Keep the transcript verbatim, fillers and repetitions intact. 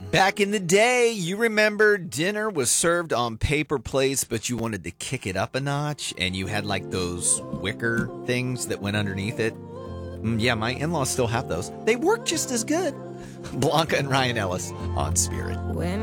Back in the day, you remember dinner was served on paper plates, but you wanted to kick it up a notch, and you had like those wicker things that went underneath it. Mm, yeah, my in-laws still have those. They work just as good. Blanca and Ryan Ellis on Spirit. When